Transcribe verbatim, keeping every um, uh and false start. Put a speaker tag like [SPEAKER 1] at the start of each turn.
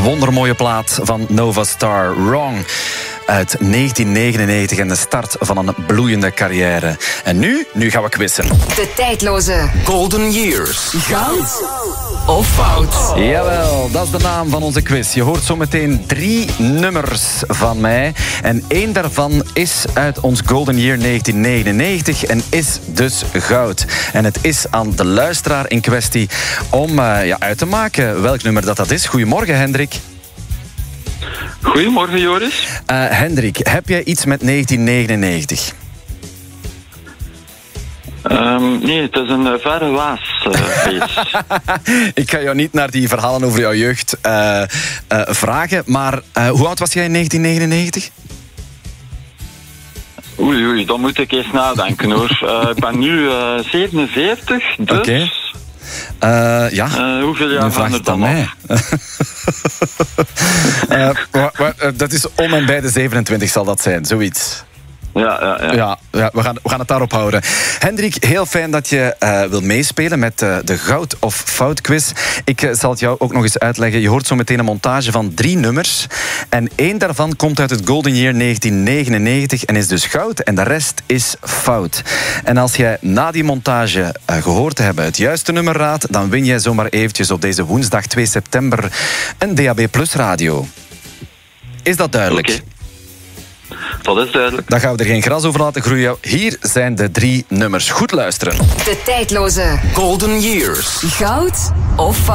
[SPEAKER 1] wondermooie plaat van Nova Star, Wrong. Uit negentien negenennegentig en de start van een bloeiende carrière. En nu, nu gaan we quizzen.
[SPEAKER 2] De tijdloze
[SPEAKER 3] Golden Years.
[SPEAKER 2] Goud of fout?
[SPEAKER 1] Jawel, dat is de naam van onze quiz. Je hoort zo meteen drie nummers van mij. En één daarvan is uit ons Golden Year negentien negenennegentig en is dus goud. En het is aan de luisteraar in kwestie om uh, ja, uit te maken welk nummer dat, dat is. Goedemorgen, Hendrik.
[SPEAKER 4] Goedemorgen, Joris.
[SPEAKER 1] Uh, Hendrik, heb jij iets met negentien negenennegentig?
[SPEAKER 4] Um, nee, het is een uh, verre waas. Uh,
[SPEAKER 1] Ik ga jou niet naar die verhalen over jouw jeugd uh, uh, vragen, maar uh, hoe oud was jij in negentien negenennegentig?
[SPEAKER 4] Oei, oei, dan moet ik eens nadenken, hoor. Uh, ik ben nu uh, zevenenveertig, dus...
[SPEAKER 1] Okay. Uh, ja,
[SPEAKER 4] uh, hoeveel jaar
[SPEAKER 1] dan vraag
[SPEAKER 4] van
[SPEAKER 1] je
[SPEAKER 4] er
[SPEAKER 1] het aan
[SPEAKER 4] dan
[SPEAKER 1] mij. uh, wa, wa, uh, dat is om en bij de zevenentwintig zal dat zijn, zoiets.
[SPEAKER 4] Ja, ja, ja.
[SPEAKER 1] Ja, ja we, gaan, we gaan het daarop houden. Hendrik, heel fijn dat je uh, wil meespelen met uh, de goud of fout quiz. Ik uh, zal het jou ook nog eens uitleggen. Je hoort zo meteen een montage van drie nummers. En één daarvan komt uit het Golden Year negentien negenennegentig en is dus goud. En de rest is fout. En als jij na die montage uh, gehoord te hebben het juiste nummer raadt, dan win jij zomaar eventjes op deze woensdag twee september een D A B Plus radio. Is dat duidelijk?
[SPEAKER 4] Okay. Dat is duidelijk.
[SPEAKER 1] Dan gaan we er geen gras over laten groeien. Hier zijn de drie nummers. Goed luisteren.
[SPEAKER 2] De tijdloze
[SPEAKER 3] Golden Years.
[SPEAKER 2] Goud of fout?